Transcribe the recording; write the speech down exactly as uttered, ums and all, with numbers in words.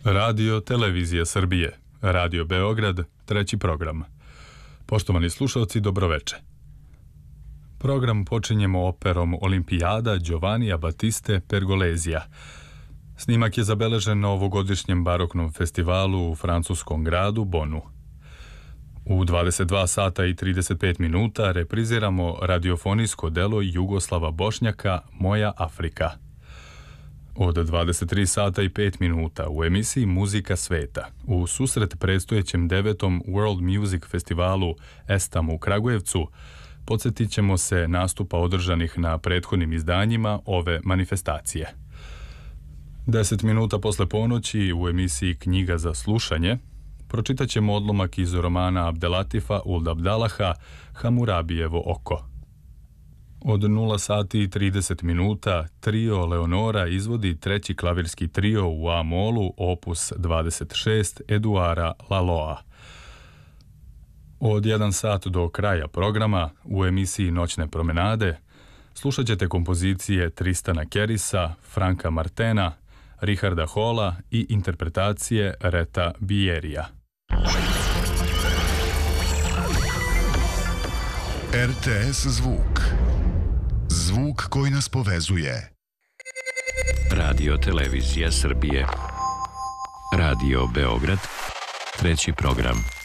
Radio Televizija Srbije, Radio Beograd, treći program. Poštovani slušalci, dobroveče. Program počinjemo operom Olimpijada Giovannija Battiste Pergolesija. Snimak je zabeležen na ovogodišnjem baroknom festivalu u francuskom gradu Bonu. U dvadeset dva sata i trideset pet minuta repriziramo radiofonijsko delo Jugoslava Bošnjaka Moja Afrika. Od dvadeset tri sata i pet minuta u emisiji Muzika sveta, u susret predstojećem devetom World Music Festivalu Estam u Kragujevcu, podsjetit ćemo se nastupa održanih na prethodnim izdanjima ove manifestacije. Deset minuta posle ponoći u emisiji Knjiga za slušanje pročitat ćemo odlomak iz romana Abdelatifa Uld Abdalaha Hamurabijevo oko. Od nula sati i trideset minuta trio Leonora izvodi treći klavirski trio u A-molu opus dvadeset šest Eduara Laloa. Od jedan sat do kraja programa u emisiji Noćne promenade slušat ćete kompozicije Tristana Kerisa, Franka Martena, Richarda Hola i interpretacije Reta Bierija. R T S Zvuk. Zvuk koji nas povezuje. Radio Televizija Srbije. Radio Beograd, treći program.